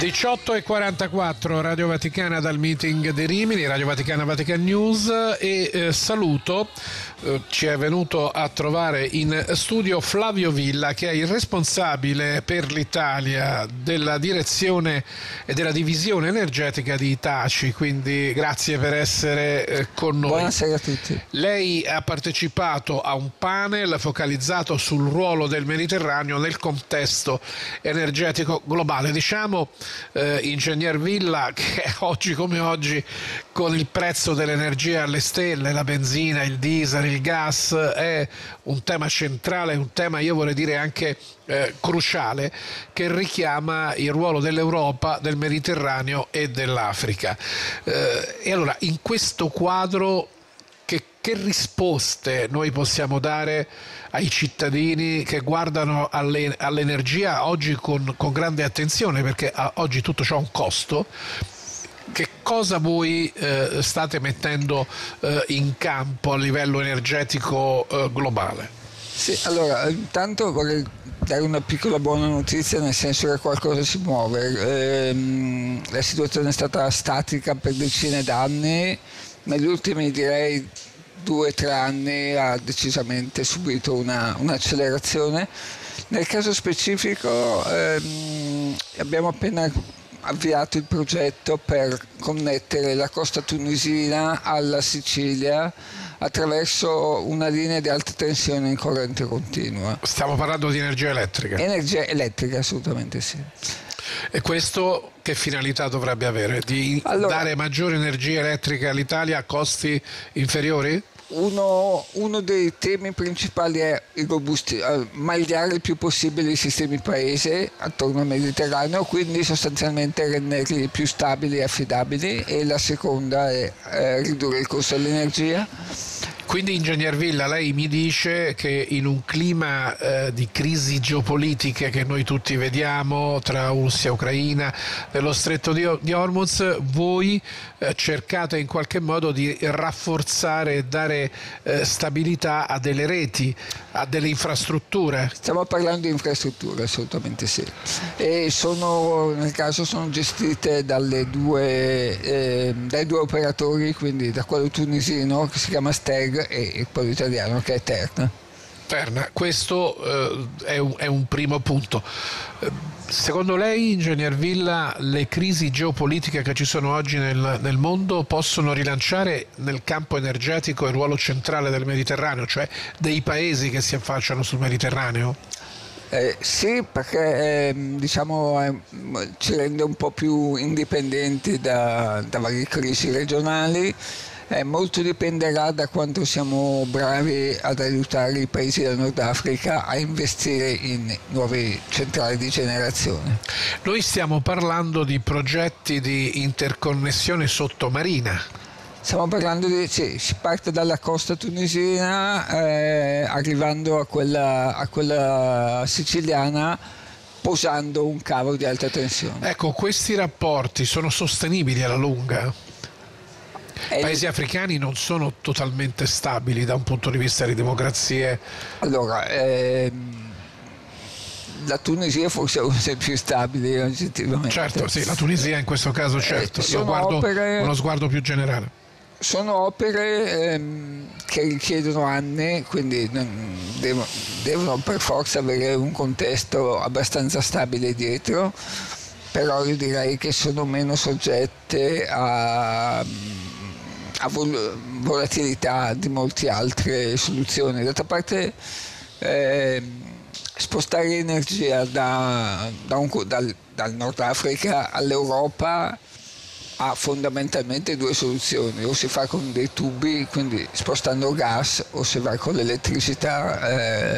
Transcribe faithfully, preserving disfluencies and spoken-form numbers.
diciotto e quarantaquattro, Radio Vaticana dal meeting di Rimini, Radio Vaticana Vatican News e eh, saluto, eh, ci è venuto a trovare in studio Flavio Villa, che è il responsabile per l'Italia della direzione e della divisione energetica di Hitachi, quindi grazie per essere eh, con noi. Buonasera a tutti. Lei ha partecipato a un panel focalizzato sul ruolo del Mediterraneo nel contesto energetico globale. Diciamo, eh, Ingegner Villa, che oggi come oggi con il prezzo dell'energia alle stelle, la benzina, il diesel, il gas, è un tema centrale, un tema, io vorrei dire anche eh, cruciale, che richiama il ruolo dell'Europa, del Mediterraneo e dell'Africa. Eh, e allora, in questo quadro, Che, che risposte noi possiamo dare ai cittadini che guardano alle, all'energia oggi con, con grande attenzione, perché a, oggi tutto ciò ha un costo? Che cosa voi eh, state mettendo eh, in campo a livello energetico eh, globale? Sì, allora, intanto vorrei dare una piccola buona notizia, nel senso che qualcosa si muove. Ehm, la situazione è stata statica per decine d'anni. Negli ultimi, direi, due o tre anni ha decisamente subito una, un'accelerazione. Nel caso specifico ehm, abbiamo appena avviato il progetto per connettere la costa tunisina alla Sicilia attraverso una linea di alta tensione in corrente continua. Stiamo parlando di energia elettrica? Energia elettrica, assolutamente sì. E questo che finalità dovrebbe avere? Di allora, dare maggiore energia elettrica all'Italia a costi inferiori? Uno, uno dei temi principali è il robusti, uh, magliare il più possibile i sistemi paese attorno al Mediterraneo, quindi sostanzialmente renderli più stabili e affidabili, e la seconda è eh, ridurre il costo dell'energia. Quindi, Ingegner Villa, lei mi dice che in un clima eh, di crisi geopolitiche che noi tutti vediamo tra Russia e Ucraina, nello stretto di, di Hormuz, voi eh, cercate in qualche modo di rafforzare e dare eh, stabilità a delle reti, a delle infrastrutture? Stiamo parlando di infrastrutture, assolutamente sì. E sono, nel caso sono gestite dalle due, eh, dai due operatori, quindi da quello tunisino che si chiama Steg e quello italiano che è Terna. Terna, questo eh, è, un, è un primo punto. Secondo lei, Ingegner Villa, le crisi geopolitiche che ci sono oggi nel, nel mondo possono rilanciare nel campo energetico il ruolo centrale del Mediterraneo, cioè dei paesi che si affacciano sul Mediterraneo? Eh, sì, perché eh, diciamo, eh, ci rende un po' più indipendenti da, da varie crisi regionali. Eh, molto dipenderà da quanto siamo bravi ad aiutare i paesi del Nord Africa a investire in nuove centrali di generazione. Noi stiamo parlando di progetti di interconnessione sottomarina. Stiamo parlando di, sì, si parte dalla costa tunisina eh, arrivando a quella, a quella siciliana, posando un cavo di alta tensione. Ecco, questi rapporti sono sostenibili alla lunga? I paesi africani non sono totalmente stabili da un punto di vista di democrazie? Allora, ehm, la Tunisia forse è una delle più stabili oggettivamente. Certo, sì, la Tunisia in questo caso, certo. Eh, Io guardo opere, uno sguardo più generale. Sono opere ehm, che richiedono anni, quindi non, devono, devono per forza avere un contesto abbastanza stabile dietro, però io direi che sono meno soggette a... a vol- volatilità di molte altre soluzioni. D'altra parte eh, spostare energia da, da un, dal, dal Nord Africa all'Europa ha fondamentalmente due soluzioni: o si fa con dei tubi, quindi spostando gas, o si va con l'elettricità eh,